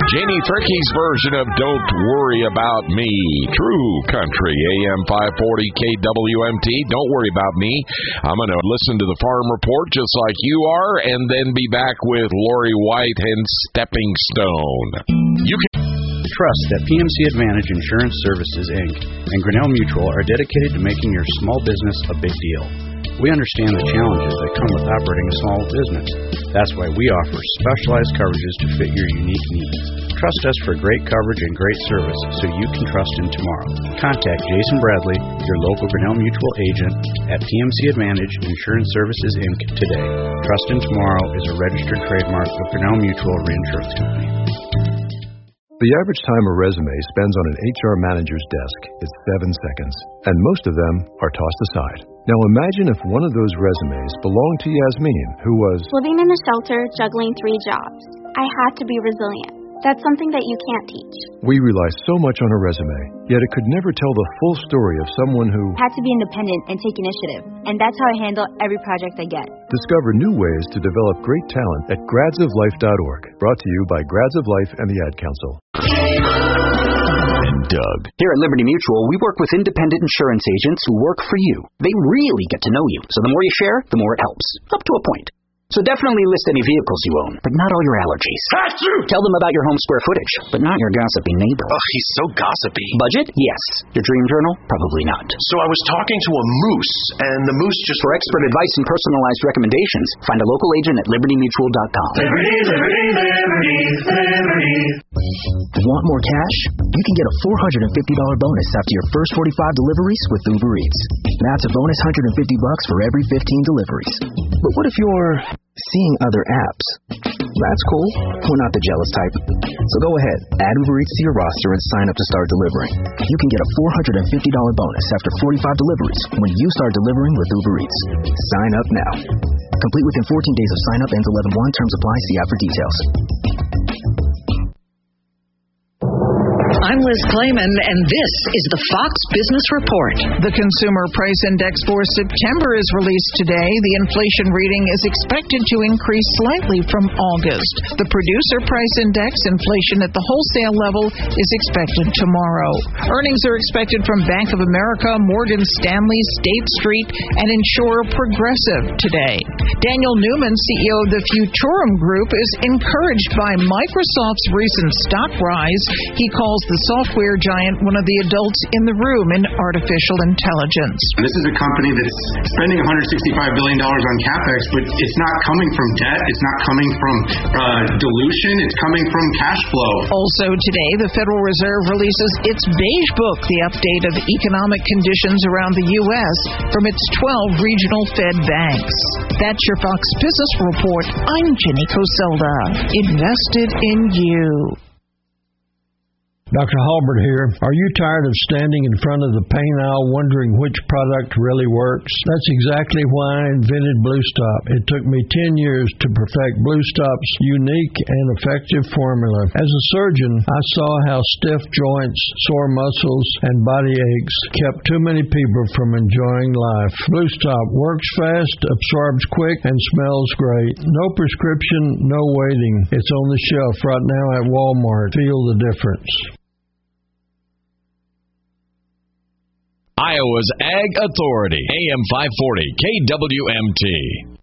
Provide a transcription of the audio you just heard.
Janie Fricke's version of Don't Worry About Me. True Country, AM 540 KWMT. Don't worry about me. I'm going to listen to the Farm Report just like you are, and then be back with Lori White and Stepping Stone. You can trust that PMC Advantage Insurance Services, Inc. and Grinnell Mutual are dedicated to making your small business a big deal. We understand the challenges that come with operating a small business. That's why we offer specialized coverages to fit your unique needs. Trust us for great coverage and great service so you can trust in tomorrow. Contact Jason Bradley, your local Grinnell Mutual agent at PMC Advantage Insurance Services, Inc. today. Trust in Tomorrow is a registered trademark of Grinnell Mutual Reinsurance Company. The average time a resume spends on an HR manager's desk is 7 seconds, and most of them are tossed aside. Now imagine if one of those resumes belonged to Yasmin, who was living in a shelter, juggling 3 jobs. I had to be resilient. That's something that you can't teach. We rely so much on a resume, yet it could never tell the full story of someone who had to be independent and take initiative. And that's how I handle every project I get. Discover new ways to develop great talent at gradsoflife.org. Brought to you by Grads of Life and the Ad Council. And Doug. Here at Liberty Mutual, we work with independent insurance agents who work for you. They really get to know you. So the more you share, the more it helps. Up to a point. So definitely list any vehicles you own, but not all your allergies. That's true! Tell them about your home square footage, but not your gossipy neighbor. Oh, he's so gossipy. Budget? Yes. Your dream journal? Probably not. So I was talking to a moose, and the moose just... For expert advice and personalized recommendations, find a local agent at libertymutual.com. Liberty, liberty, liberty, liberty. Want more cash? You can get a $450 bonus after your first 45 deliveries with Uber Eats. That's a bonus $150 for every 15 deliveries. But what if you're seeing other apps? That's cool. We're not the jealous type. So go ahead, add Uber Eats to your roster and sign up to start delivering. You can get a $450 bonus after 45 deliveries when you start delivering with Uber Eats. Sign up now. Complete within 14 days of sign up, ends 11/1. Terms apply. See app for details. I'm Liz Clayman, and this is the Fox Business Report. The Consumer Price Index for September is released today. The inflation reading is expected to increase slightly from August. The Producer Price Index, inflation at the wholesale level, is expected tomorrow. Earnings are expected from Bank of America, Morgan Stanley, State Street, and insurer Progressive today. Daniel Newman, CEO of the Futurum Group, is encouraged by Microsoft's recent stock rise. He calls the software giant one of the adults in the room in artificial intelligence. This is a company that's spending $165 billion on CapEx, but it's not coming from debt, it's not coming from dilution, it's coming from cash flow. Also today, the Federal Reserve releases its Beige Book, the update of economic conditions around the U.S. from its 12 regional Fed banks. That's your Fox Business Report. I'm Jenny Coselda. Invested in you. Dr. Halbert here. Are you tired of standing in front of the paint aisle wondering which product really works? That's exactly why I invented Blue Stop. It took me 10 years to perfect Blue Stop's unique and effective formula. As a surgeon, I saw how stiff joints, sore muscles, and body aches kept too many people from enjoying life. Blue Stop works fast, absorbs quick, and smells great. No prescription, no waiting. It's on the shelf right now at Walmart. Feel the difference. Iowa's Ag Authority, AM 540, KWMT.